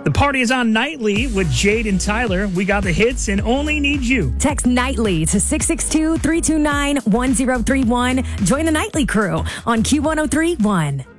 The party is on nightly with Jade and Tyler. We got the hits and only need you. Text nightly to 662-329-1031. Join the Nightly crew on Q1031.